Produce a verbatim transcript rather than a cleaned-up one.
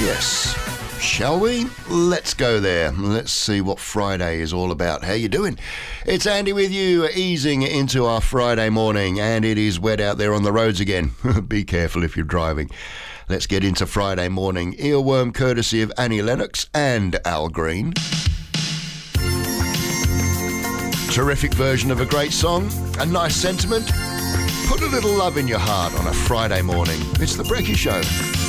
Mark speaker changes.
Speaker 1: Yes. Shall we? Let's go there. Let's see what Friday is all about. How you doing? It's Andy with you, easing into our Friday morning, and it is wet out there on the roads again. Be careful if you're driving. Let's get into Friday morning. Earworm courtesy of Annie Lennox and Al Green. Terrific version of a great song, a nice sentiment. Put a little love in your heart on a Friday morning. It's The Brekkie Show.